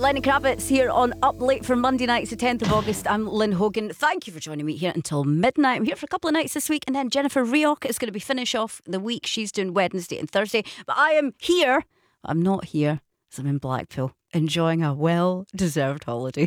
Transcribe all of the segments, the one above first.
Lenny Kravitz here on Up Late for Monday night, the 10th of August. I'm Lynn Hogan. Thank you for joining me here until midnight. I'm here for a couple of nights this week, and then Jennifer Rioch is going to be finish off the week. She's doing Wednesday and Thursday. But I am here. I'm not here, as I'm in Blackpool, enjoying a well-deserved holiday.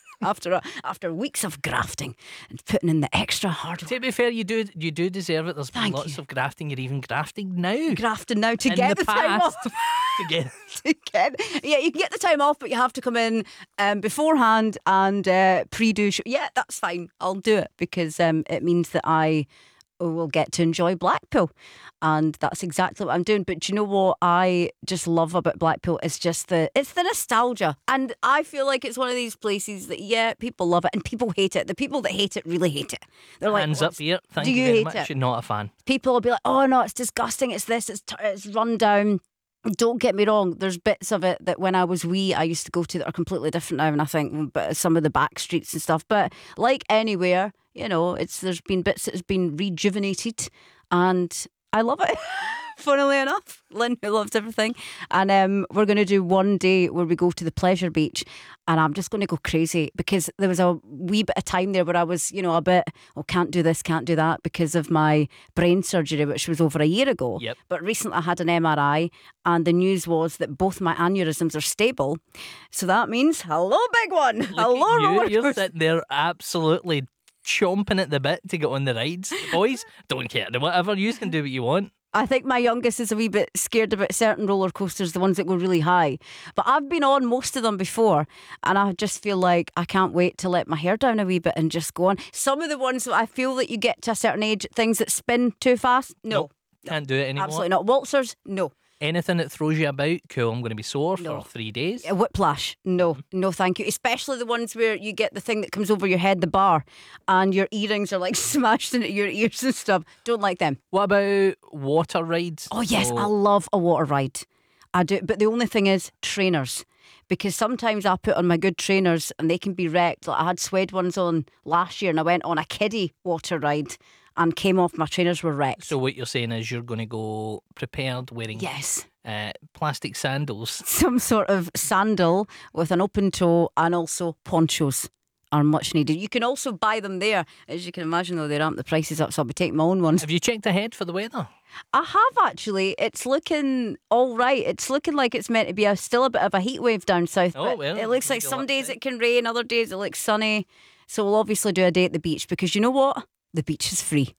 After weeks of grafting and putting in the extra hard work. To be fair, you do deserve it. There's been Thank lots you. of grafting. You're even grafting now. Grafting now to In get the the time off. past. To get Yeah, you can get the time off, but you have to come in beforehand and pre-do. Yeah, that's fine. I'll do it because it means that I will get to enjoy Blackpool, and that's exactly what I'm doing. But do you know what I just love about Blackpool? It's just it's the nostalgia, and I feel like it's one of these places that people love it and people hate it. The people that hate it really hate it. They're like, hands up here. Thank do you you very hate much. it? You're not a fan. People will be like, oh no, it's disgusting, it's this, it's run down. Don't get me wrong, there's bits of it that when I was wee I used to go to that are completely different now, and I think but some of the back streets and stuff, but like anywhere, there's been bits that has been rejuvenated and I love it. Funnily enough, Lynn, who loves everything. And we're going to do one day where we go to the pleasure beach, and I'm just going to go crazy because there was a wee bit of time there where I was, a bit, can't do this, can't do that because of my brain surgery, which was over a year ago. Yep. But recently I had an MRI, and the news was that both my aneurysms are stable. So that means, hello, big one. Hello, roller You're coaster. sitting there absolutely chomping at the bit to get on the rides. The boys don't care. Whatever, you can do what you want. I think my youngest is a wee bit scared about certain roller coasters, the ones that go really high. But I've been on most of them before, and I just feel like I can't wait to let my hair down a wee bit and just go on. Some of the ones that I feel that you get to a certain age, things that spin too fast, no. Nope, can't do it anymore. Absolutely not. Waltzers, no. Anything that throws you about, cool, I'm going to be sore No. for 3 days. Whiplash, no, no thank you. Especially the ones where you get the thing that comes over your head, the bar, and your earrings are like smashed into your ears and stuff. Don't like them. What about water rides? Oh yes, So- I love a water ride. I do, but the only thing is trainers, because sometimes I put on my good trainers and they can be wrecked. Like I had suede ones on last year, and I went on a kiddie water ride and came off. My trainers were wrecked. So what you're saying is you're going to go prepared wearing Yes, plastic sandals. some sort of sandal with an open toe, and also ponchos are much needed. You can also buy them there. As you can imagine, though, they ramp the prices up, so I'll be taking my own ones. Have you checked ahead for the weather? I have actually. It's looking all right. It's looking like it's meant to be still a bit of a heat wave down south. Oh, but well, it looks like maybe some luck days then. it can rain, other days it looks sunny. So we'll obviously do a day at the beach, because you know what? The beach is free.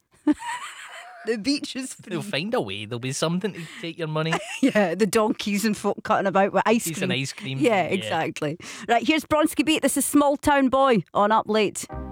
The beach is They'll free. find a way. There'll be something to take your money. Yeah, the donkeys and folk cutting about with ice Piece cream. of ice cream. Yeah, exactly. Right, here's Bronski Beat. This is Small Town Boy on Up Late.